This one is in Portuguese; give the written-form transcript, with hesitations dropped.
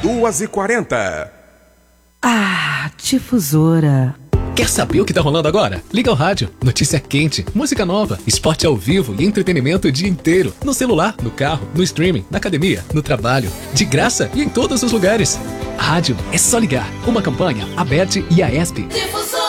2h40. Difusora. Quer saber o que tá rolando agora? Liga o rádio. Notícia quente, música nova, esporte ao vivo e entretenimento o dia inteiro. No celular, no carro, no streaming, na academia, no trabalho. De graça e em todos os lugares. Rádio é só ligar. Uma campanha, Aberte e a ESP.